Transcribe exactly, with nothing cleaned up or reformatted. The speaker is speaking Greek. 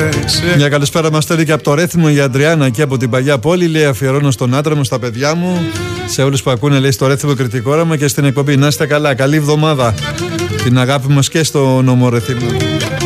Μια καλησπέρα μας στέλνει και από το Ρέθυμο η Αντριάννα και από την Παλιά Πόλη. Λέει αφιερώνω στον άντρα μου, στα παιδιά μου, σε όλους που ακούνε, λέει, στο Ρέθυμο Κριτικό Όραμα και στην εκπομπή. Να είστε καλά, καλή εβδομάδα. Την αγάπη μας και στο νόμο Ρέθυμο.